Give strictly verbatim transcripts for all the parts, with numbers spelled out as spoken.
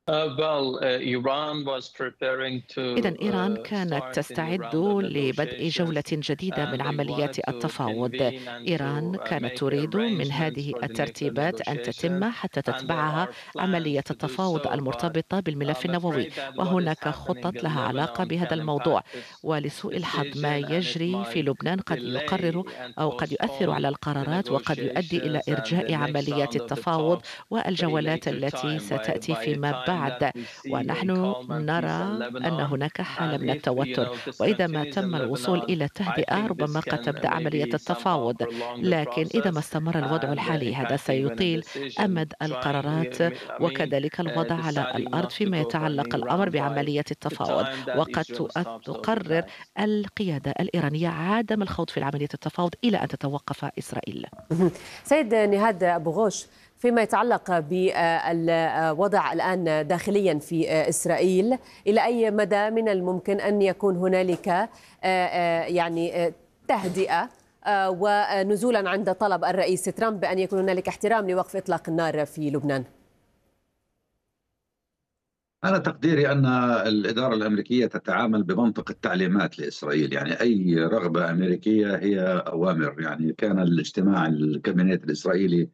إذا إيران كانت تستعد لبدء جولة جديدة من عمليات التفاوض. إيران كانت تريد من هذه الترتيبات أن تتم حتى تتبعها عملية التفاوض المرتبطة بالملف النووي، وهناك خطط لها علاقة بهذا الموضوع. ولسوء الحظ ما يجري في لبنان قد يقرر أو قد يؤثر على القرارات وقد يؤدي إلى إرجاء عمليات التفاوض والجولات التي ستأتي فيما بعد. ونحن نرى أن هناك حالة من التوتر، وإذا ما تم الوصول إلى تهدئة ربما قد تبدأ عملية التفاوض، لكن إذا ما استمر الوضع الحالي هذا سيطيل أمد القرارات وكذلك الوضع على الأرض فيما يتعلق الأمر بعملية التفاوض. وقد تقرر القيادة الإيرانية عدم الخوض في عملية التفاوض إلى أن تتوقف إسرائيل. سيد نهاد أبو غوش، فيما يتعلق بالوضع الآن داخليا في إسرائيل، إلى أي مدى من الممكن أن يكون هنالك يعني تهدئة ونزولا عند طلب الرئيس ترامب بأن يكون هنالك احترام لوقف إطلاق النار في لبنان؟ أنا تقديري أن الإدارة الأمريكية تتعامل بمنطق التعليمات لإسرائيل، يعني أي رغبة أمريكية هي أوامر. يعني كان الاجتماع الكابينت الإسرائيلي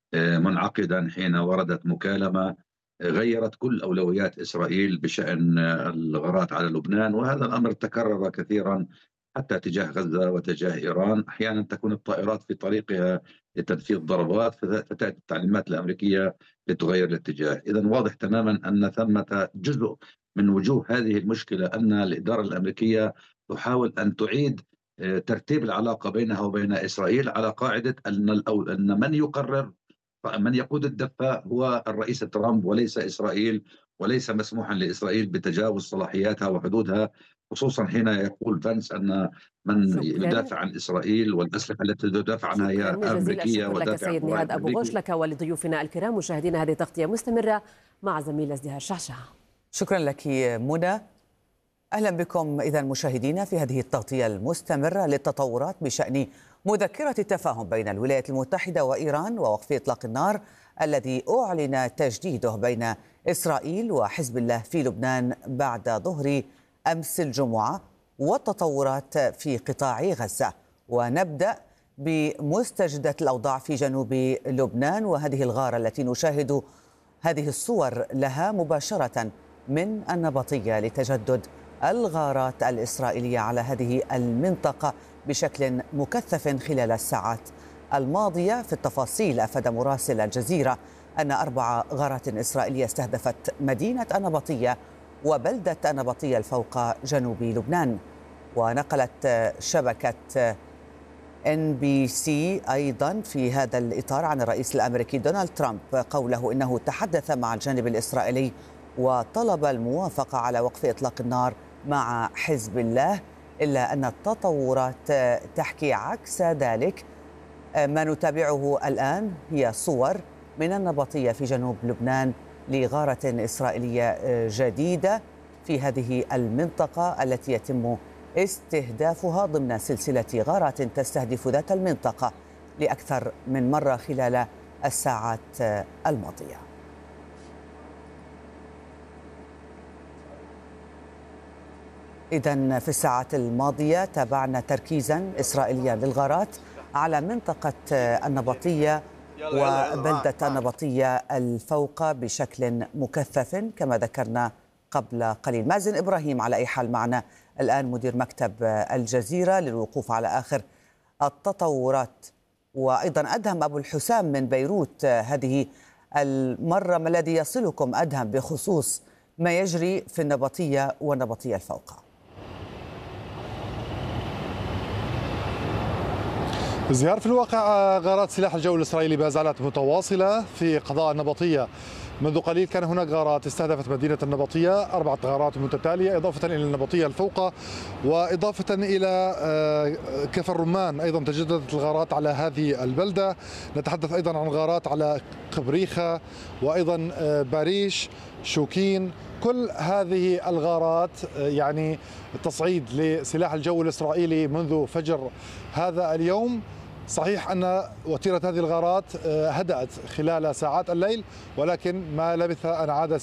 منعقدا حين وردت مكالمة غيرت كل أولويات إسرائيل بشأن الغارات على لبنان، وهذا الأمر تكرر كثيرا حتى تجاه غزة وتجاه إيران. أحيانا تكون الطائرات في طريقها لتنفيذ ضربات فتأتي التعليمات الأمريكية لتغير الاتجاه. إذا واضح تماما أن ثمة جزء من وجوه هذه المشكلة أن الإدارة الأمريكية تحاول أن تعيد ترتيب العلاقة بينها وبين إسرائيل على قاعدة أن أن من يقرر من يقود الدفة هو الرئيس ترامب وليس إسرائيل، وليس مسموحا لإسرائيل بتجاوز صلاحياتها وحدودها، خصوصا حين يقول فانس أن من يدافع عن إسرائيل والأسلحة التي تدافع عنها هي أمريكية. شكرا لك سيد نهاد أبو غوش، لك ولضيوفنا الكرام. مشاهدينا هذه تغطية مستمرة مع زميل ازدهار شعشعة. شكرا لك منى. أهلا بكم إذا مشاهدينا في هذه التغطية المستمرة للتطورات بشأن مذكرة التفاهم بين الولايات المتحدة وإيران ووقف إطلاق النار الذي أعلن تجديده بين إسرائيل وحزب الله في لبنان بعد ظهر أمس الجمعة، والتطورات في قطاع غزة. ونبدأ بمستجدات الأوضاع في جنوب لبنان وهذه الغارة التي نشاهد هذه الصور لها مباشرة من النبطية لتجدد الغارات الإسرائيلية على هذه المنطقة بشكل مكثف خلال الساعات الماضية. في التفاصيل أفاد مراسل الجزيرة أن أربع غارات إسرائيلية استهدفت مدينة النبطية وبلدة النبطية الفوق جنوب لبنان. ونقلت شبكة إن بي سي أيضا في هذا الإطار عن الرئيس الأمريكي دونالد ترامب قوله إنه تحدث مع الجانب الإسرائيلي وطلب الموافقة على وقف إطلاق النار مع حزب الله، إلا أن التطورات تحكي عكس ذلك. ما نتابعه الآن هي صور من النبطية في جنوب لبنان لغارة إسرائيلية جديدة في هذه المنطقة التي يتم استهدافها ضمن سلسلة غارات تستهدف ذات المنطقة لأكثر من مرة خلال الساعات الماضية. إذن في الساعات الماضية تابعنا تركيزا إسرائيليا للغارات على منطقة النبطية وبلدة النبطية الفوق بشكل مكثف كما ذكرنا قبل قليل. مازن إبراهيم على أي حال معنا الآن مدير مكتب الجزيرة للوقوف على آخر التطورات، وأيضا أدهم أبو الحسام من بيروت. هذه المرة ما الذي يصلكم أدهم بخصوص ما يجري في النبطية والنبطية الفوق؟ ازدهار، في الواقع غارات سلاح الجو الإسرائيلي ما زالت متواصلة في قضاء النبطية. منذ قليل كان هناك غارات استهدفت مدينة النبطية، أربعة غارات متتالية إضافة إلى النبطية الفوق، وإضافة إلى كفر الرمان أيضا تجددت الغارات على هذه البلدة. نتحدث أيضا عن غارات على قبريخة وأيضا باريش شوكين. كل هذه الغارات يعني تصعيد لسلاح الجو الإسرائيلي منذ فجر هذا اليوم. صحيح أن وتيرة هذه الغارات هدأت خلال ساعات الليل، ولكن ما لبث أن عاد